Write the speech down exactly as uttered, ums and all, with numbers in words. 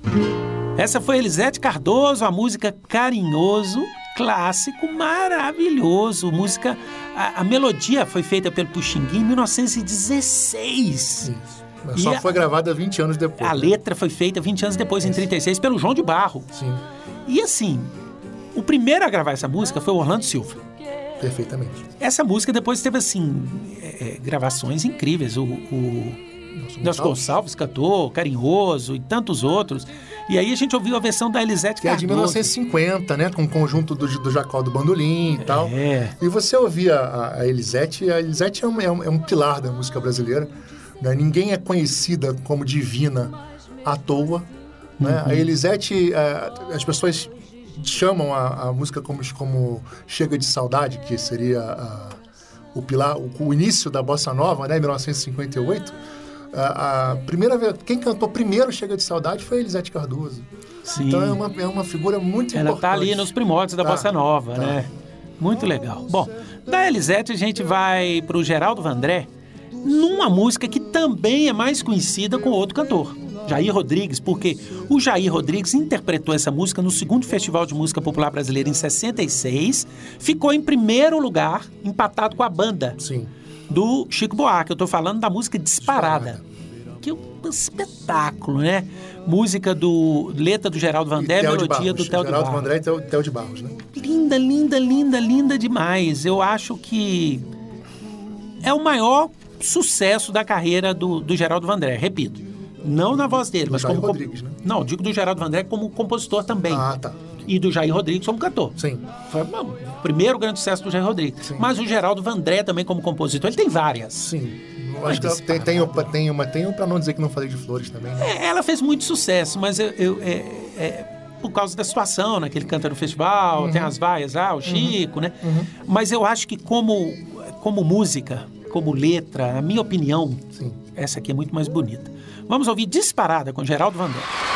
Essa foi Elisete Cardoso, a música Carinhoso, clássico maravilhoso. Música, a, a melodia foi feita pelo Puxinguinha em mil novecentos e dezesseis. Isso. Mas só foi gravada vinte anos depois. A né? letra foi feita vinte anos depois, em trinta e seis, pelo João de Barro. Sim. E assim, o primeiro a gravar essa música foi o Orlando Silva. Perfeitamente. Essa música depois teve, assim, é, gravações incríveis. O, o Nelson Gonçalves cantou, Carinhoso e tantos outros. E aí a gente ouviu a versão da Elisete que Cardoso. Que é de mil novecentos e cinquenta, né? Com o conjunto do, do Jacó do Bandolim e tal. É. E você ouvia a, a Elisete, a Elisete é um, é, um, é um pilar da música brasileira. Né? Ninguém é conhecida como divina à toa. Né? Uhum. A Elisete, a, as pessoas chamam a, a música como, como Chega de Saudade, que seria a, o pilar, o, o início da Bossa Nova, né? Em mil novecentos e cinquenta e oito. A, a primeira vez, quem cantou primeiro Chega de Saudade foi a Elisete Cardoso. Sim. Então é uma, é uma figura muito Ela importante. tá ali nos primórdios da tá, Bossa Nova, tá. né? Muito legal. Bom, da Elisete a gente vai pro Geraldo Vandré, numa música que também é mais conhecida com outro cantor, Jair Rodrigues, porque o Jair Rodrigues interpretou essa música no segundo Festival de Música Popular Brasileira em sessenta e seis, ficou em primeiro lugar, empatado com a banda Sim. do Chico Buarque. Eu tô falando da música Disparada, Disparada. que é um espetáculo, né? Música do... letra do Geraldo Vandré, melodia do Theo de Barros. Geraldo Vandré e Theo, Theo de Barros, né? Linda, linda, linda, linda demais. Eu acho que é o maior sucesso da carreira do, do Geraldo Vandré, repito. Não na voz dele, do mas Jair como... Rodrigues, né? Não, digo do Geraldo Vandré como compositor também. Ah, tá. E do Jair Rodrigues como cantor. Sim. Foi bom, o primeiro grande sucesso do Jair Rodrigues. Sim. Mas o Geraldo Vandré também como compositor, ele tem várias. Sim. Eu acho que tem, tem, uma, tem uma, tem uma pra não dizer que não falei de Flores também, né? É, ela fez muito sucesso, mas eu, eu, é, é, por causa da situação, né? Que ele canta no festival, uhum. tem as vaias lá, o Chico, uhum. né? Uhum. Mas eu acho que como, como música, como letra, na minha opinião, Sim. essa aqui é muito mais bonita. Vamos ouvir Disparada com Geraldo Vandré.